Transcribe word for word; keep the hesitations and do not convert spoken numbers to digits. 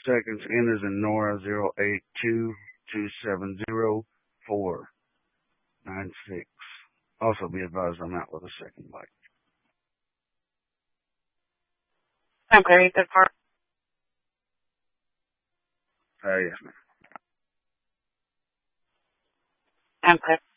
seconds. N is in Nora, zero eight two two seven zero four nine six. Also be advised I'm out with a second bite. Okay, that's far. Uh, yes, ma'am. Okay.